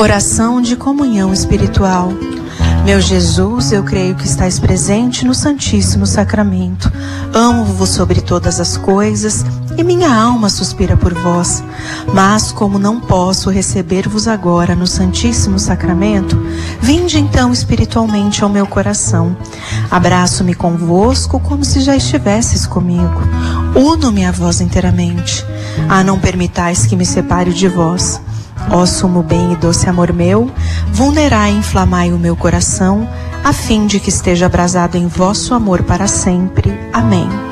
Oração de comunhão espiritual. Meu Jesus, eu creio que estais presente no Santíssimo Sacramento. Amo-vos sobre todas as coisas e minha alma suspira por vós. Mas como não posso receber-vos agora no Santíssimo Sacramento, vinde então espiritualmente ao meu coração. Abraço-me convosco como se já estivesses comigo. Uno-me a vós inteiramente. Não permitais que me separe de vós. Ó sumo bem e doce amor meu, vulnerai e inflamai o meu coração, a fim de que esteja abrasado em vosso amor para sempre. Amém.